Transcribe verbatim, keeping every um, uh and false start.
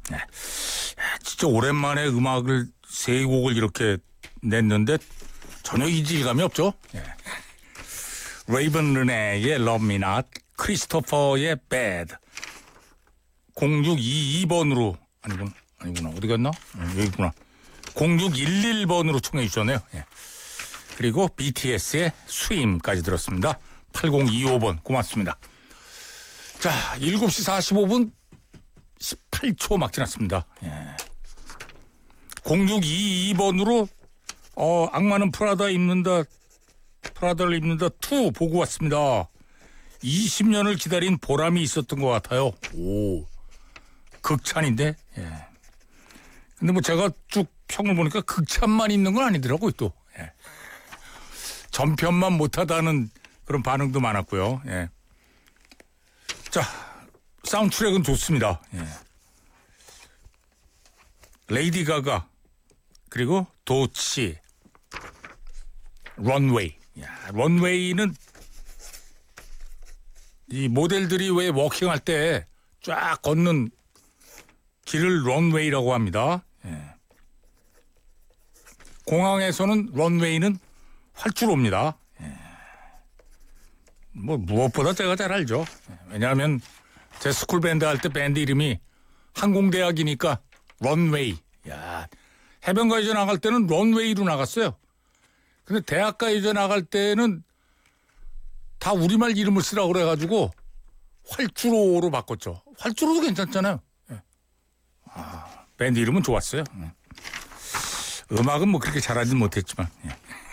네. 진짜 오랜만에 음악을 세 곡을 이렇게 냈는데 전혀 이질감이 없죠. 네. 레이븐 르네의 Love Me Not, 크리스토퍼의 Bad, 공육이이 번으로 아니구나 아니구나 어디 갔나? 여기 있구나. 공육일일 번으로 청해 주셨네요. 예. 그리고 비티에스의 Swim까지 들었습니다. 팔공이오 번 고맙습니다. 자, 일곱 시 사십오 분 십팔 초 막 지났습니다. 예. 공육이이 번으로 어, 악마는 프라다 입는다, 프라다를 입는다 투 보고 왔습니다. 이십 년을 기다린 보람이 있었던 것 같아요. 오, 극찬인데. 예. 근데 뭐 제가 쭉 평을 보니까 극찬만 있는 건 아니더라고요, 또. 예. 전편만 못하다는 그런 반응도 많았고요. 예. 자, 사운드 트랙은 좋습니다. 예. 레이디 가가, 그리고 도치, 런웨이. 야, 런웨이는 이 모델들이 왜 워킹할 때 쫙 걷는 길을 런웨이라고 합니다. 예. 공항에서는 런웨이는 활주로입니다. 예. 뭐 무엇보다 제가 잘 알죠. 예. 왜냐하면 제 스쿨 밴드 할 때 밴드 이름이 항공대학이니까 런웨이. 야, 해변가이제 나갈 때는 런웨이로 나갔어요. 근데 대학가이제 나갈 때는 다 우리말 이름을 쓰라고 그래가지고 활주로로 바꿨죠. 활주로도 괜찮잖아요. 예. 아, 밴드 이름은 좋았어요. 예. 음악은 뭐 그렇게 잘하진 못했지만. 예.